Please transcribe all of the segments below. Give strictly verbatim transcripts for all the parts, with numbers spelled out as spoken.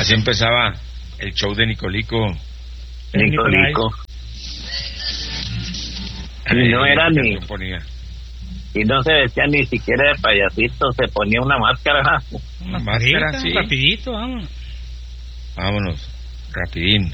Así empezaba el show de Nicolico. Nicolico. Y no era ni... Y no se decía ni siquiera de payasito, se ponía una máscara. Una máscara, sí. Rapidito, vamos. Vámonos, rapidín.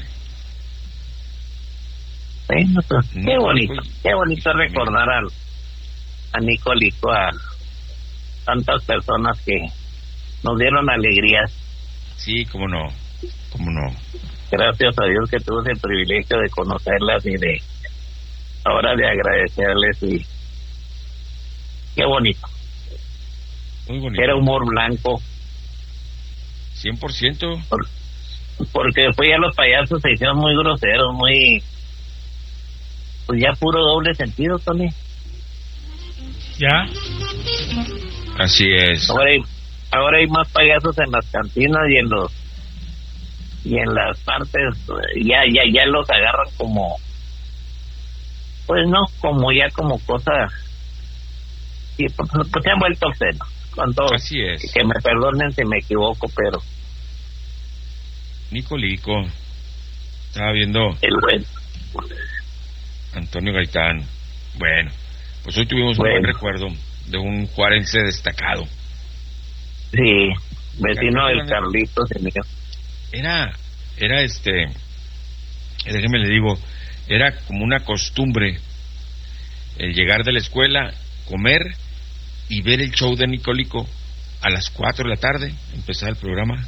Bueno, pues, qué bonito, qué bonito recordar al, a Nicolico, a tantas personas que nos dieron alegrías. Sí, cómo no, cómo no. Gracias a Dios que tuve el privilegio de conocerlas y de ahora de agradecerles y qué bonito. Muy bonito. Era humor blanco. cien por ciento. Por, porque después ya los payasos se hicieron muy groseros, muy... Pues ya puro doble sentido, Tony. Ya. Así es. Ahora hay, ahora hay más payasos en las cantinas y en los... Y en las partes, ya, ya, ya los agarran como... Pues no, como ya como cosas... Sí, pues, pues se han vuelto obscenos. Con todo. Así es. Que me perdonen si me equivoco, pero... Nicolico. Estaba viendo... El bueno. Antonio Gaitán. Bueno, pues hoy tuvimos bueno. un buen recuerdo de un juarense destacado. Sí, vecino del Carlitos. Era, era este... Déjeme le digo, era como una costumbre el llegar de la escuela, comer y ver el show de Nicolico a las cuatro de la tarde, empezaba el programa.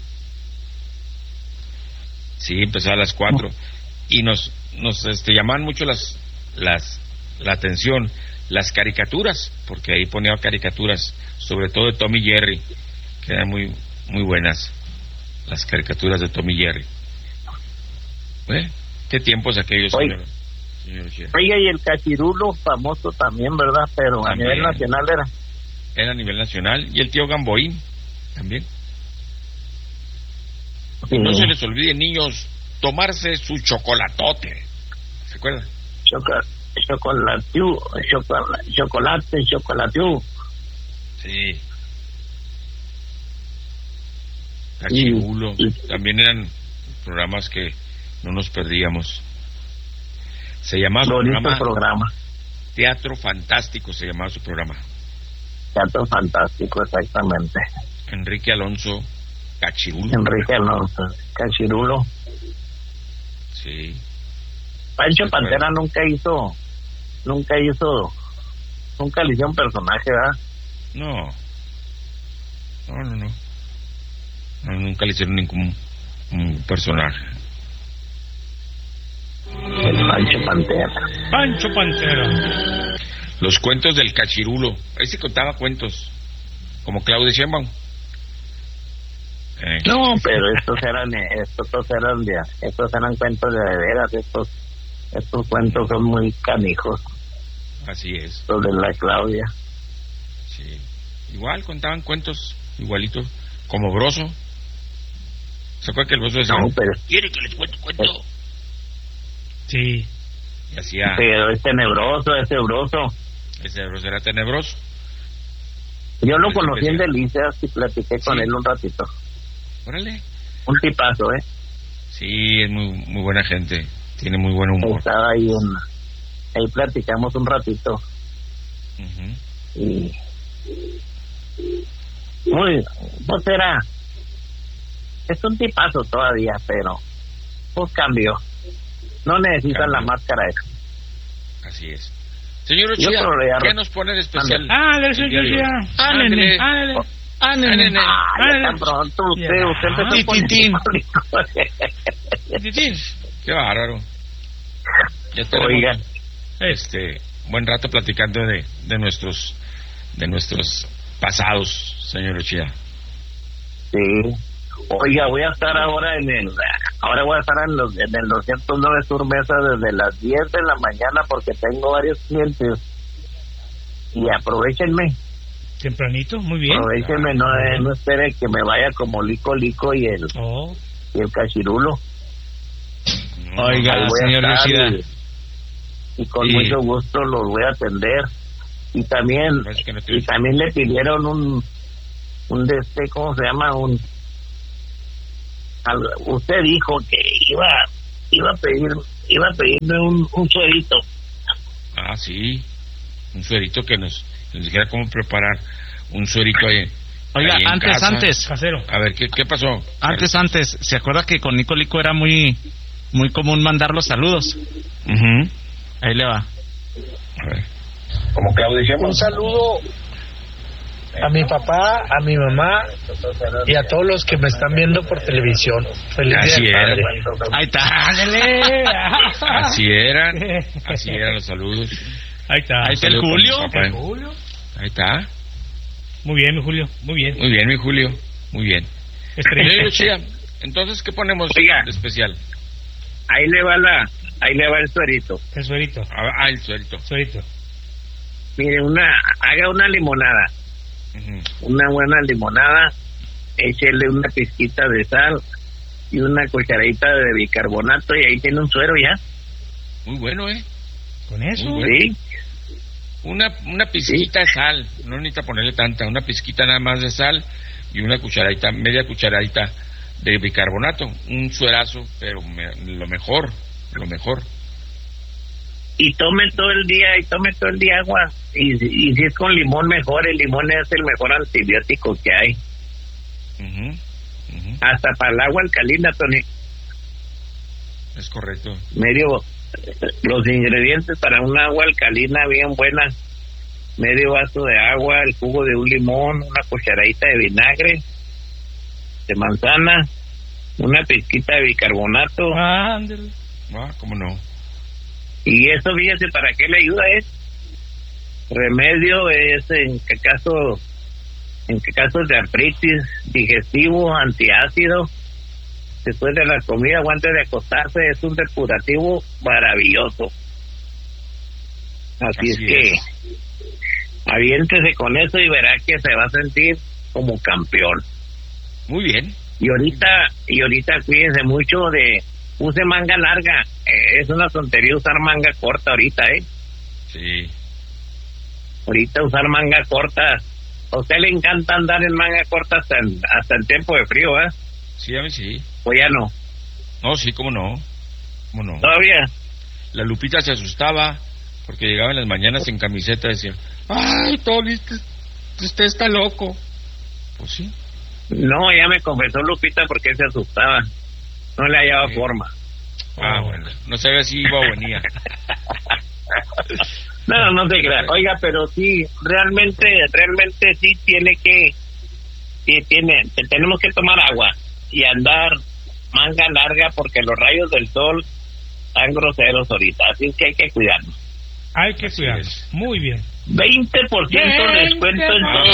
Sí, empezaba a las cuatro y nos nos este llamaban mucho las las la atención las caricaturas, porque ahí ponía caricaturas, sobre todo de Tom y Jerry, que eran muy muy buenas las caricaturas de Tom y Jerry. ¿Eh? ¿Qué tiempos aquellos, Oye, señor? señor Oiga, y el cachirulo famoso también, ¿verdad? Pero también, a nivel nacional era. Era a nivel nacional. Y el tío Gamboín también. Sí. No se les olvide, niños, tomarse su chocolatote. ¿Se acuerdan? Choca, chocolatiu, chocolate, chocolate, chocolatiu. Sí. Cachirulo. Y, y, también eran programas que no nos perdíamos. Se llamaba su programa, programa Teatro Fantástico, se llamaba su programa. Teatro Fantástico, exactamente. Enrique Alonso Cachirulo. Enrique Alonso Cachirulo. Sí. Pancho sí, Pantera bueno. nunca hizo, nunca hizo, nunca le hizo un personaje, ¿verdad? No. No, no, no. no nunca le hicieron ningún un personaje. El Pancho Pantera. Pancho Pantera. Los cuentos del Cachirulo. Ahí se contaba cuentos. Como Claudia Sheinbaum. Eh. No, pero estos eran, estos eran, de, estos eran cuentos de veras. Estos, estos cuentos son muy canijos. Así es. Los de la Claudia. Sí. Igual contaban cuentos, igualito. Como Broso. ¿Se acuerda que el Broso decía? No, pero... ¿Quiere que les cuente cuento? Es... Sí. Y hacía... Pero es tenebroso, es tenebroso. Ese Broso era tenebroso. Yo lo conocí en Delicias y platiqué con sí. él un ratito. Órale. Un tipazo, ¿eh? Sí, es muy muy buena gente. Tiene muy buen humor. Estaba ahí en... Ahí platicamos un ratito. Uh-huh. Y... Muy... Pues era... Es un tipazo todavía, pero... Pues cambió. No necesitan la máscara esa. Así es. Señor Uchida, ¿qué nos pone de especial? Ándale, señor Uchida. Ándale, ándale. Ándale. Ándale. Tan pronto usted, usted empezó con Titín. Titín. Qué bárbaro. Ya Oigan. Este, buen rato platicando de, de nuestros, de nuestros pasados, señor Uchida. Sí. Oiga, voy a estar ahora en el... Ahora voy a estar en, los, en el doscientos nueve Sur Mesa desde las diez de la mañana porque tengo varios clientes. Y aprovechenme. Tempranito, muy bien. Aprovechenme, no, eh, no espere que me vaya como Lico Lico y el, oh. y el Cachirulo. Oiga, señor Lucida. Y, y con y... mucho gusto los voy a atender. Y también, no es que no y también le pidieron un... un de este, ¿cómo se llama? Un... al, usted dijo que iba iba a pedir iba a pedirme un, un suerito. Ah, sí, un suerito que nos, nos dijera cómo preparar un suerito ahí. Oiga, ahí en antes, casa. antes. Casero. A ver, ¿qué, qué pasó? Antes, antes. ¿Se acuerda que con Nico Lico era muy muy común mandar los saludos? Uh-huh. Ahí le va. A ver. Como Claudia. Un saludo a mi papá, a mi mamá y a todos los que me están viendo por televisión. Feliz Así día del era. padre. Ahí está. ¡Ándale! Así eran, así eran los saludos. Ahí está. Ahí está el Saludo con Julio. mi papá. ¿El Julio? Ahí está. Muy bien, mi Julio, muy bien. Muy bien, mi Julio. Muy bien. Estrella. Oye, Lucía, entonces, ¿qué ponemos Oiga. de especial? Ahí le va la, ahí le va el suerito. El suerito, Ah, el suelto. suerito. Mire, una, haga una limonada, Uh-huh. una buena limonada, échele una pizquita de sal y una cucharadita de bicarbonato y ahí tiene un suero ya. Muy bueno, ¿eh? Con eso. Muy bueno. Sí, Una, una pizquita de sal, no necesita ponerle tanta, una pizquita nada más de sal y una cucharadita, media cucharadita de bicarbonato, un suerazo, pero me, lo mejor, lo mejor. y tome todo el día, y tome todo el día agua, y, y si es con limón mejor, el limón es el mejor antibiótico que hay, Uh-huh. Uh-huh. hasta para el agua alcalina, Tony. Es correcto. Medio, los ingredientes para un agua alcalina bien buena, medio vaso de agua, el jugo de un limón, una cucharadita de vinagre, de manzana, una pizquita de bicarbonato, Ándale. Ah, ¿cómo no? y eso, fíjese, ¿para qué le ayuda? Es remedio, es en qué caso, en qué casos de artritis, digestivo, antiácido, después de la comida o antes de acostarse, es un depurativo maravilloso. Así, Así es que es. aviéntese con eso y verá que se va a sentir como campeón. Muy bien. Y ahorita, y ahorita cuídense mucho de, use manga larga, eh, es una tontería usar manga corta ahorita, eh. Sí. Ahorita usar manga corta, a usted le encanta andar en manga corta hasta en, hasta en tiempo de frío, ¿eh? Sí, a mí sí. O ya no, No, sí, cómo no. ¿Cómo no? todavía. La Lupita se asustaba porque llegaba en las mañanas en camiseta y decía, ay, Tony, usted, usted está loco. Pues sí. No, ya me confesó Lupita porque se asustaba, no le hallaba Sí. forma. Ah, bueno. No sabía si iba o venía. No, no se crea. Oiga, pero sí, realmente, realmente sí tiene que, sí tiene, te- tenemos que tomar agua y andar manga larga porque los rayos del sol están groseros ahorita, así que hay que cuidarnos. Hay que Así cuidarnos. es. Muy bien. veinte por ciento de descuento en todo.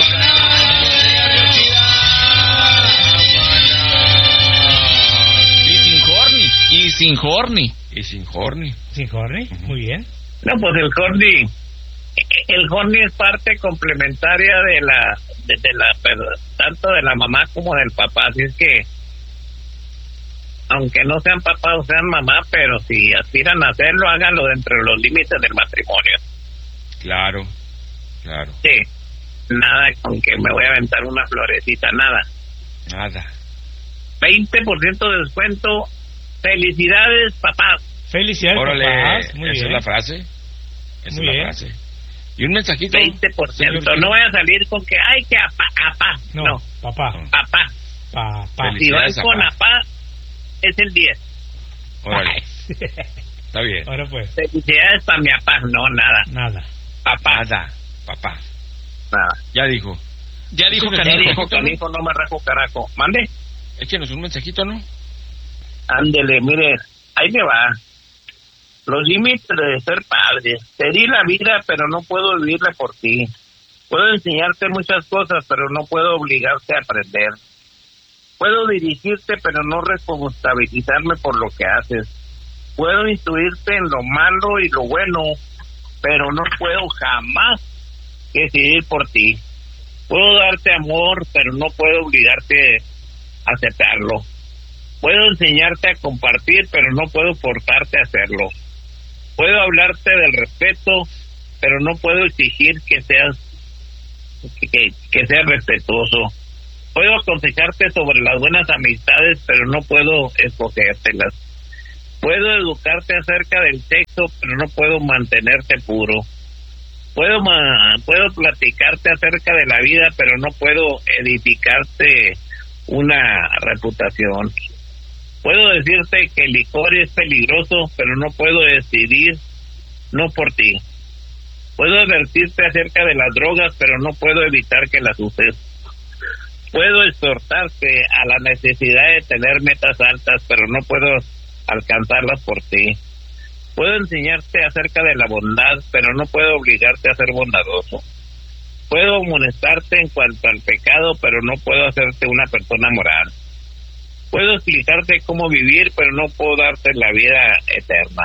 Y sin horny. Y sin horny. Y sin horny. Sin Jorge. Muy bien. No, pues el horny, el horny es parte complementaria de la, de, de la, pero tanto de la mamá como del papá, así es que, aunque no sean papá o sean mamá, pero si aspiran a hacerlo, háganlo dentro de los límites del matrimonio. Claro, claro. Sí, nada con que me voy a aventar una florecita, nada. Nada. veinte por ciento de descuento, felicidades, papás. Felicidades, Órale, papás. Muy esa bien. es la frase. Esa Muy es la bien. frase. Y un mensajito. veinte por ciento, señor. no voy a salir con que, ay, que apá, apá, No, no, papá. papá. Papá. Si van Felicidades, con apá. apá, es el diez. Órale, está bien. Ahora pues, Felicidades para mi papá, no, nada. nada. Papá, Nada, papá. nada. Ya dijo. Ya dijo Échenos Ya un Canijo. dijo, mensajito, ¿no? canijo, no me rajo carajo. Mande. Échenos un mensajito, ¿no? Ándele, mire, ahí me va. Los límites de ser padre. Te di la vida, pero no puedo vivirla por ti. Puedo enseñarte muchas cosas, pero no puedo obligarte a aprender. Puedo dirigirte, pero no responsabilizarme por lo que haces. Puedo instruirte en lo malo y lo bueno, pero no puedo jamás decidir por ti. Puedo darte amor, pero no puedo obligarte a aceptarlo. Puedo enseñarte a compartir, pero no puedo forzarte a hacerlo. Puedo hablarte del respeto, pero no puedo exigir que seas que, que, que seas respetuoso. Puedo aconsejarte sobre las buenas amistades, pero no puedo escogértelas. Puedo educarte acerca del sexo, pero no puedo mantenerte puro. Puedo ma- puedo platicarte acerca de la vida, pero no puedo edificarte una reputación. Puedo decirte que el licor es peligroso, pero no puedo decidir no por ti. Puedo advertirte acerca de las drogas, pero no puedo evitar que las uses. Puedo exhortarte a la necesidad de tener metas altas, pero no puedo alcanzarlas por ti. Puedo enseñarte acerca de la bondad, pero no puedo obligarte a ser bondadoso. Puedo amonestarte en cuanto al pecado, pero no puedo hacerte una persona moral. Puedo explicarte cómo vivir, pero no puedo darte la vida eterna.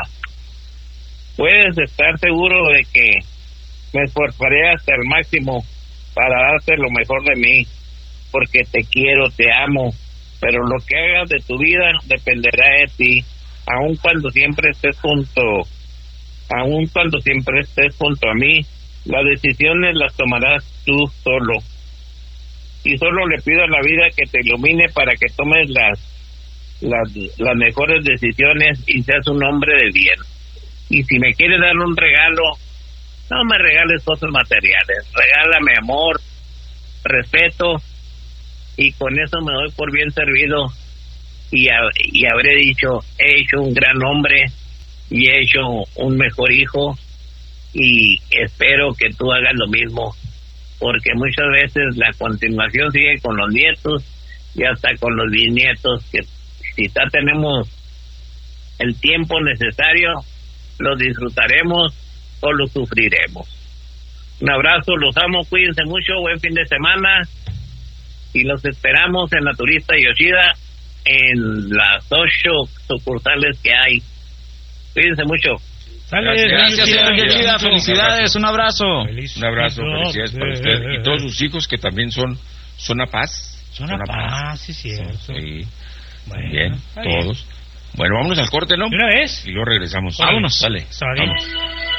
Puedes estar seguro de que me esforzaré hasta el máximo para darte lo mejor de mí, porque te quiero, te amo, pero lo que hagas de tu vida dependerá de ti, aun cuando siempre estés junto, aun cuando siempre estés junto a mí, las decisiones las tomarás tú solo. Y solo le pido a la vida que te ilumine para que tomes las, las, las mejores decisiones y seas un hombre de bien. Y si me quieres dar un regalo, no me regales cosas materiales, regálame amor, respeto, y con eso me doy por bien servido, y, a, y habré dicho, he hecho un gran hombre y he hecho un mejor hijo, y espero que tú hagas lo mismo, porque muchas veces la continuación sigue con los nietos y hasta con los bisnietos, que si ya tenemos el tiempo necesario, lo disfrutaremos o lo sufriremos. Un abrazo, los amo, cuídense mucho, buen fin de semana, y los esperamos en la Turista Yoshida en las ocho sucursales que hay. Cuídense mucho. Sale, gracias, señor Yoshida, felicidades, un abrazo. Feliz un abrazo, felicidades para usted y todos sus hijos que también son son a paz. Son a paz, sí, cierto. Sí. Bueno, bien, todos. Bien. Bueno, vámonos al corte, ¿no? ¿Una vez? Y luego regresamos. Vámonos. Dale. Vamos.